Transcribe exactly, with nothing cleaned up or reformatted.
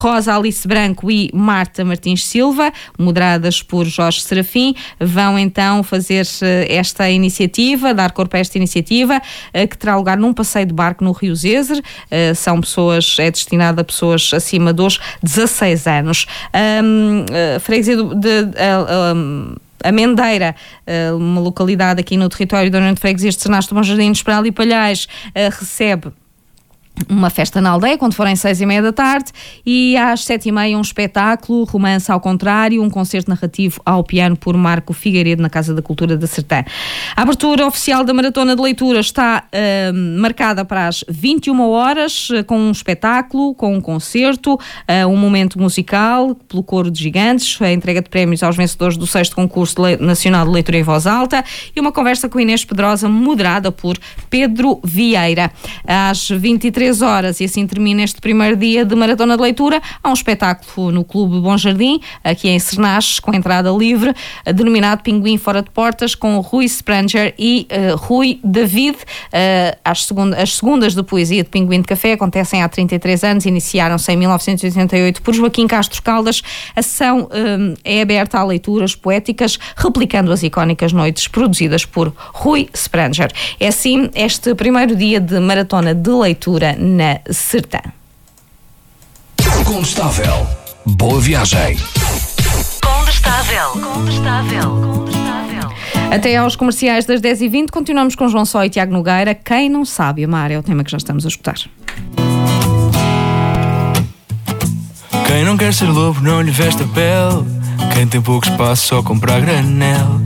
Rosa Alice Branco e Marta Martins Silva, moderadas por Jorge Serafim, vão então fazer esta iniciativa, dar corpo a esta iniciativa, que terá lugar num passeio de barco no Rio Zezer. São pessoas, é destinada a pessoas acima dos dezasseis anos. Um, a freguesia de, de, de um, a Mendeira, uma localidade aqui no território da União de Freguesias de Cernache do Bom Jardim, Esperal e Palhais, recebe uma festa na aldeia, quando forem seis e meia da tarde, e às sete e meia um espetáculo, Romance ao Contrário, um concerto narrativo ao piano por Marco Figueiredo na Casa da Cultura da Sertã. A abertura oficial da Maratona de Leitura está uh, marcada para as vinte e uma horas, uh, com um espetáculo, com um concerto, uh, um momento musical pelo Coro de Gigantes, a entrega de prémios aos vencedores do sexto concurso de Le- nacional de leitura em voz alta e uma conversa com Inês Pedrosa, moderada por Pedro Vieira. Às vinte e três horas, e assim termina este primeiro dia de Maratona de Leitura, há um espetáculo no Clube Bom Jardim, aqui em Cernache, com entrada livre, denominado Pinguim Fora de Portas, com Rui Spranger e uh, Rui David. Uh, as, segunda, as segundas de poesia de Pinguim de Café acontecem há trinta e três anos, iniciaram-se em mil novecentos e oitenta e oito por Joaquim Castro Caldas. A sessão um, é aberta a leituras poéticas, replicando as icónicas noites produzidas por Rui Spranger. É assim este primeiro dia de Maratona de Leitura na Sertã. Condestável. Boa viagem. Condestável. Condestável. Condestável. Até aos comerciais das dez e vinte, continuamos com João Só e Tiago Nogueira. Quem não sabe amar é o tema que já estamos a escutar. Quem não quer ser lobo não lhe veste a pele. Quem tem pouco espaço só compra a granel.